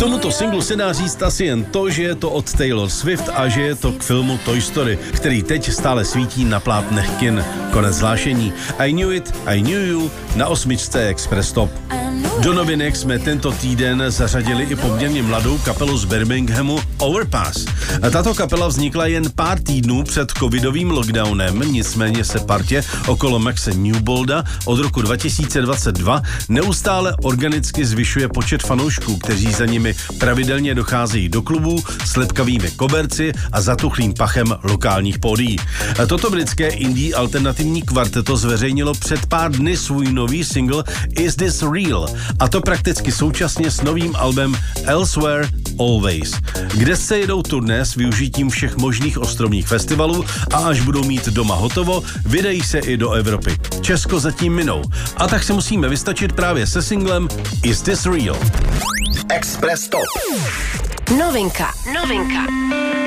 Tomuto singlu se dá říct asi jen to, že je to od Taylor Swift a že je to k filmu Toy Story, který teď stále svítí na plátnech kin. Konec hlášení. I Knew It, I Knew You na 8. Express Top. Do novinek jsme tento týden zařadili i poměrně mladou kapelu z Birminghamu Overpass. Tato kapela vznikla jen pár týdnů před covidovým lockdownem, nicméně se partě okolo Maxe Newbolda od roku 2022 neustále organicky zvyšuje počet fanoušků, kteří za nimi pravidelně docházejí do klubů s lepkavými koberci a zatuchlým pachem lokálních pódií. Toto britské indie alternativní kvarteto zveřejnilo před pár dny svůj nový single Is This Real? A to prakticky současně s novým albem Elsewhere Always, kde se jedou turné s využitím všech možných ostrovních festivalů a až budou mít doma hotovo, vydají se i do Evropy. Česko zatím minou. A tak se musíme vystačit právě se singlem Is This Real? Express Top. Novinka.